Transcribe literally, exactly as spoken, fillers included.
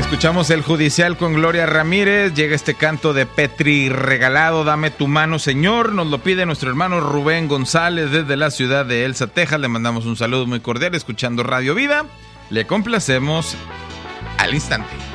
Escuchamos el judicial con Gloria Ramírez. Llega este canto de Petri Regalado, Dame tu mano, Señor. Nos lo pide nuestro hermano Rubén González desde la ciudad de Elsa, Texas. Le mandamos un saludo muy cordial escuchando Radio Vida. Le complacemos al instante.